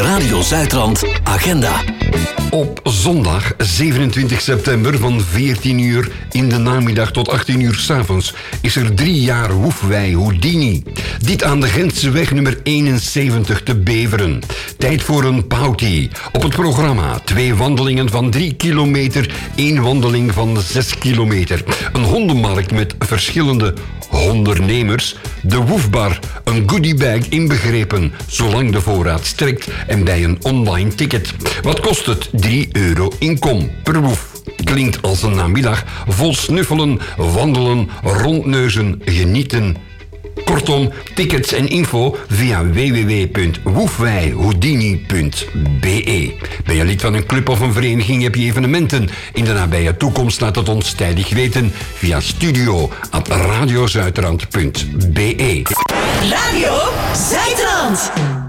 Radio Zuidrand Agenda. Op zondag 27 september van 14 uur in de namiddag tot 18 uur 's avonds is er 3 jaar Woefwij Houdini. Dit aan de Gentseweg nummer 71 te Beveren. Tijd voor een pauty. Op het programma 2 wandelingen van 3 kilometer, 1 wandeling van 6 kilometer. Een hondenmarkt met verschillende hondernemers. De Woefbar, een goodiebag inbegrepen, zolang de voorraad strekt en bij een online ticket. Wat kost het? €3 inkom per woef. Klinkt als een namiddag vol snuffelen, wandelen, rondneuzen, genieten. Kortom, tickets en info via www.woefwijhoudini.be. Ben je lid van een club of een vereniging, heb je evenementen in de nabije toekomst, laat het ons tijdig weten via studio@radiozuidrand.be. Radio Zuidrand.